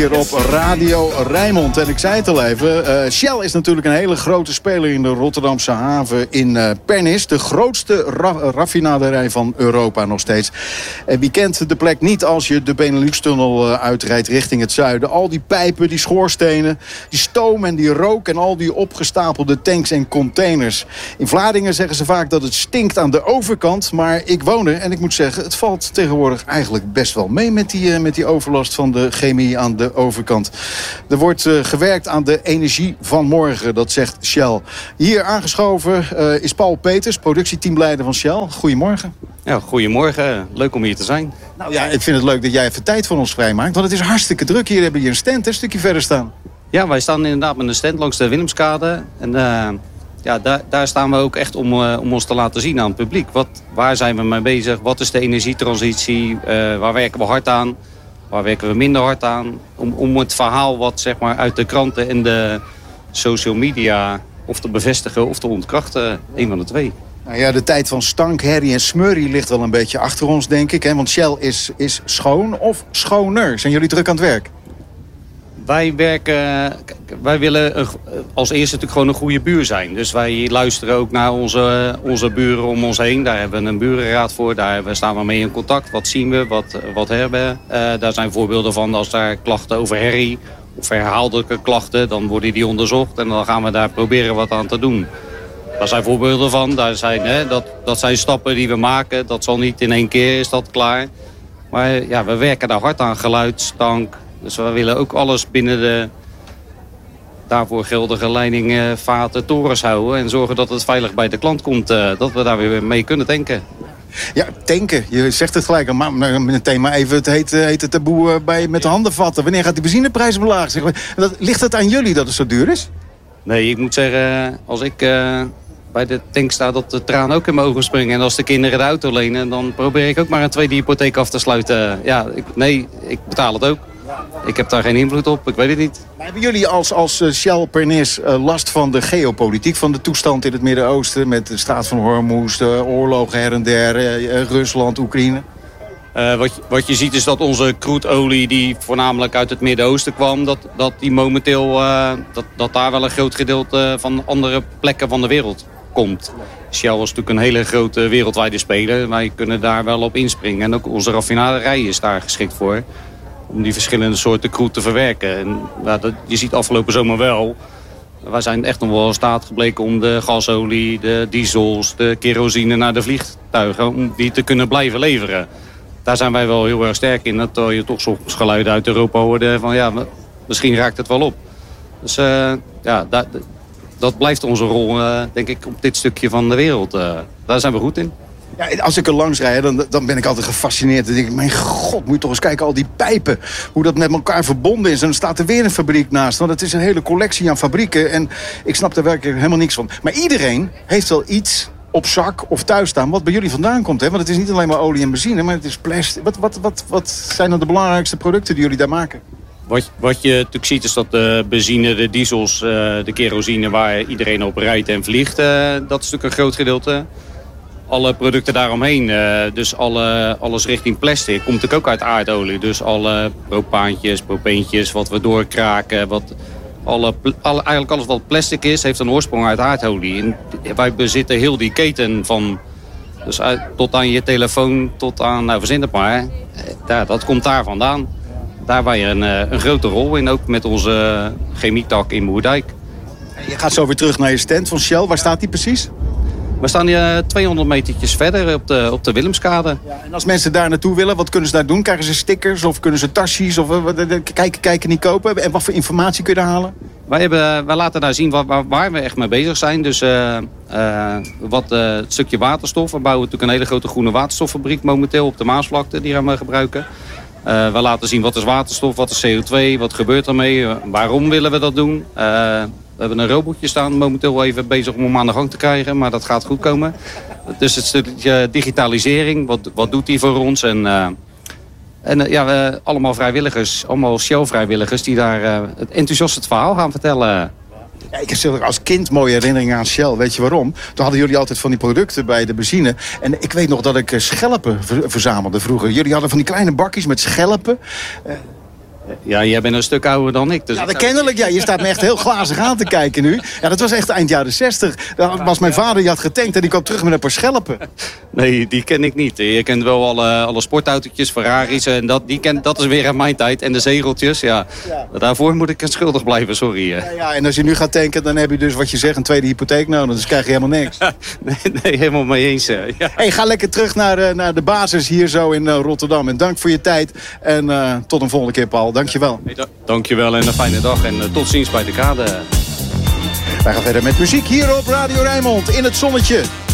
hier op Radio Rijnmond. En ik zei het al even, Shell is natuurlijk een hele grote speler in de Rotterdamse haven in Pernis. De grootste raffinaderij van Europa nog steeds. En wie kent de plek niet als je de Benelux-tunnel uitrijdt richting het zuiden? Al die pijpen, die schoorstenen, die stoom en die rook en al die opgestapelde tanks en containers. In Vlaardingen zeggen ze vaak dat het stinkt aan de overkant. Maar ik woon er en ik moet zeggen, het valt tegenwoordig eigenlijk best wel mee met die overlast van de chemie aan de overkant. Er wordt gewerkt aan de energie van morgen, dat zegt Shell. Hier aangeschoven is Paul Peters, productieteamleider van Shell. Goedemorgen. Ja, goedemorgen. Leuk om hier te zijn. Nou ja, ik vind het leuk dat jij even tijd voor ons vrijmaakt, want het is hartstikke druk. Hier hebben we een stand een stukje verder staan. Ja, wij staan inderdaad met een stand langs de Willemskade. En daar staan we ook echt om ons te laten zien aan het publiek. Waar zijn we mee bezig? Wat is de energietransitie? Waar werken we hard aan? Waar werken we minder hard aan? Om het verhaal wat zeg maar uit de kranten en de social media of te bevestigen of te ontkrachten. Een van de twee. Nou ja, de tijd van stank, herrie en smurrie ligt wel een beetje achter ons, denk ik. Hè? Want Shell is schoon of schoner. Zijn jullie druk aan het werk? Wij willen als eerste natuurlijk gewoon een goede buur zijn. Dus wij luisteren ook naar onze buren om ons heen. Daar hebben we een burenraad voor. Daar staan we mee in contact. Wat zien we? Wat hebben we? Daar zijn voorbeelden van als daar klachten over herrie of herhaaldelijke klachten. Dan worden die onderzocht en dan gaan we daar proberen wat aan te doen. Daar zijn voorbeelden van. Dat zijn stappen die we maken. Dat zal niet in één keer, is dat klaar. Maar ja, we werken daar hard aan. Geluid, stank. Dus we willen ook alles binnen de daarvoor geldige leidingen, vaten, torens houden. En zorgen dat het veilig bij de klant komt. Dat we daar weer mee kunnen tanken. Ja, tanken. Je zegt het gelijk. Maar meteen maar even het heet taboe met de handen vatten. Wanneer gaat die benzineprijs omlaag? Zeg maar. Ligt het aan jullie dat het zo duur is? Nee, ik moet zeggen, als ik bij de tank sta, dat de traan ook in mijn ogen springen. En als de kinderen de auto lenen, dan probeer ik ook maar een tweede hypotheek af te sluiten. Ja, ik betaal het ook. Ik heb daar geen invloed op, ik weet het niet. Maar hebben jullie als Shell Pernis last van de geopolitiek, van de toestand in het Midden-Oosten met de staat van Hormuz, de oorlogen her en der, Rusland, Oekraïne? Wat je ziet is dat onze crudeolie die voornamelijk uit het Midden-Oosten kwam, dat die momenteel dat daar wel een groot gedeelte van andere plekken van de wereld komt. Shell was natuurlijk een hele grote wereldwijde speler. Wij kunnen daar wel op inspringen. En ook onze raffinaderij is daar geschikt voor. Om die verschillende soorten crude te verwerken. En, je ziet afgelopen zomer wel. Wij zijn echt nog wel in staat gebleken om de gasolie, de diesels, de kerosine naar de vliegtuigen, om die te kunnen blijven leveren. Daar zijn wij wel heel erg sterk in. Dat je toch soms geluiden uit Europa hoorde van ja, misschien raakt het wel op. Dus dat blijft onze rol, denk ik, op dit stukje van de wereld. Daar zijn we goed in. Ja, als ik er langs rijd, dan ben ik altijd gefascineerd. Dan denk ik, mijn god, moet je toch eens kijken, al die pijpen. Hoe dat met elkaar verbonden is. En dan staat er weer een fabriek naast. Want het is een hele collectie aan fabrieken. En ik snap daar werkelijk helemaal niks van. Maar iedereen heeft wel iets op zak of thuis staan wat bij jullie vandaan komt. Hè? Want het is niet alleen maar olie en benzine, maar het is plastic. Wat zijn dan de belangrijkste producten die jullie daar maken? Wat je natuurlijk ziet is dat de benzine, de diesels, de kerosine waar iedereen op rijdt en vliegt, dat is natuurlijk een groot gedeelte. Alle producten daaromheen, dus alles richting plastic, komt natuurlijk ook uit aardolie. Dus alle propaantjes, propeentjes, wat we doorkraken, eigenlijk alles wat plastic is, heeft een oorsprong uit aardolie. En wij bezitten heel die keten van, dus tot aan je telefoon, tot aan, verzin het maar, dat komt daar vandaan. Daar hebben wij een grote rol in, ook met onze chemietak in Moerdijk. Je gaat zo weer terug naar je stand van Shell. Waar staat die precies? We staan hier 200 metertjes verder op de Willemskade. Ja, en als mensen daar naartoe willen, wat kunnen ze daar doen? Krijgen ze stickers of kunnen ze tasjes of kijken niet kopen? En wat voor informatie kun je daar halen? Wij laten daar zien waar we echt mee bezig zijn. Dus het stukje waterstof. We bouwen natuurlijk een hele grote groene waterstoffabriek momenteel op de Maasvlakte. Die gaan we gebruiken. We laten zien wat is waterstof, wat is CO2, wat gebeurt ermee, waarom willen we dat doen. We hebben een robotje staan, momenteel even bezig om hem aan de gang te krijgen, maar dat gaat goed komen. Dus het stukje digitalisering, wat doet die voor ons? We allemaal vrijwilligers, allemaal Shell-vrijwilligers die daar het enthousiast verhaal gaan vertellen. Ja, ik heb als kind mooie herinneringen aan Shell. Weet je waarom? Toen hadden jullie altijd van die producten bij de benzine. En ik weet nog dat ik schelpen verzamelde vroeger. Jullie hadden van die kleine bakjes met schelpen. Ja, jij bent een stuk ouder dan ik. Dus ja, dat kennelijk. Ja, je staat me echt heel glazig aan te kijken nu. Ja, dat was echt eind jaren 60. Dat was mijn vader, die had getankt en die kwam terug met een paar schelpen. Nee, die ken ik niet. Je kent wel alle sportautootjes, Ferraris. En dat is weer aan mijn tijd. En de zegeltjes, ja. Daarvoor moet ik schuldig blijven, sorry. Ja, en als je nu gaat tanken, dan heb je dus wat je zegt een tweede hypotheek nodig. Dus krijg je helemaal niks. Nee, helemaal mee eens. Ja. Hey, ga lekker terug naar de basis hier zo in Rotterdam. En dank voor je tijd. En tot een volgende keer, Paul. Dankjewel. Hey, dankjewel en een fijne dag. En tot ziens bij de kade. Wij gaan verder met muziek hier op Radio Rijnmond in het zonnetje.